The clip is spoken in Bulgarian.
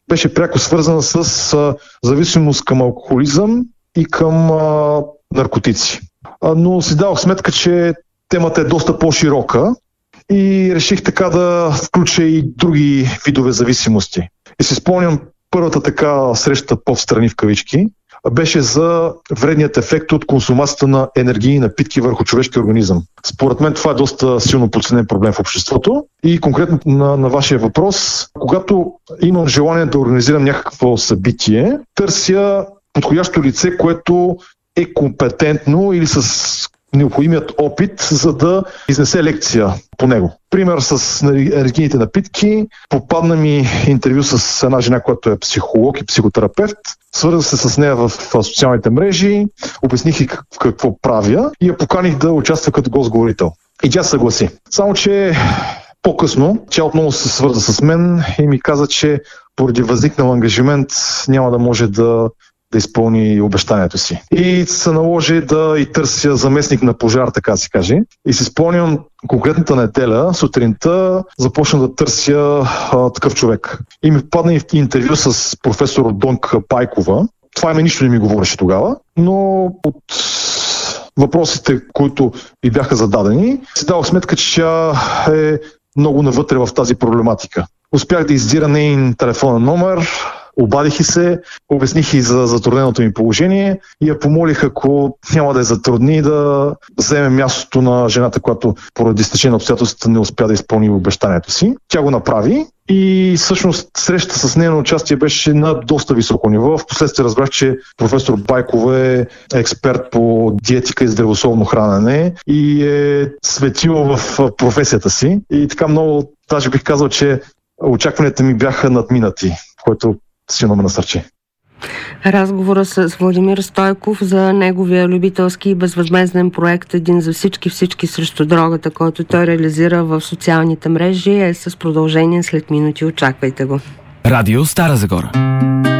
беше пряко свързана с зависимост към алкохолизъм и към наркотици. Но си дадох сметка, че темата е доста по-широка и реших така да включа и други видове зависимости. И си спомням първата така среща по-встрани в кавички беше за вредният ефект от консумацията на енергийни напитки върху човешкия организъм. Според мен това е доста силно подценен проблем в обществото. И конкретно на вашия въпрос, когато имам желание да организирам някакво събитие, търся подходящо лице, което е компетентно или с необходимият опит, за да изнесе лекция по него. Пример с енергийните напитки. Попадна ми интервю с една жена, която е психолог и психотерапевт. Свързах се с нея в социалните мрежи, обясних и какво правя и я поканих да участва като гост-говорител. И тя съгласи. Само че по-късно тя отново се свърза с мен и ми каза, че поради възникнал ангажимент няма да може да изпълни обещанието си. И се наложи да и търся заместник на пожар, така се каже. И си спомням конкретната неделя, сутринта, започна да търся такъв човек. И ми попадна и в интервю с професор Донка Пайкова. Това име нищо не ми говореше тогава, но от въпросите, които ми бяха зададени, си дадох сметка, че тя е много навътре в тази проблематика. Успях да издира нейн телефонен номер, обадих и се, обясних и за затрудненото ми положение и я помолих, ако няма да я затрудни, да вземе мястото на жената, която поради стечение на обстоятелствата не успя да изпълни обещанието си. Тя го направи и всъщност среща с нейно участие беше на доста високо ниво. Впоследствие разбрах, че професор Байкова е експерт по диетика и здравословно хранене и е светил в професията си. И така много, даже бих казал, че очакванията ми бяха надминати, което силно ме насърчи. Разговора с Владимир Стойков за неговия любителски и безвъзмезден проект "Един за всички срещу дрогата", който той реализира в социалните мрежи, е с продължение след минути. Очаквайте го. Радио Стара Загора.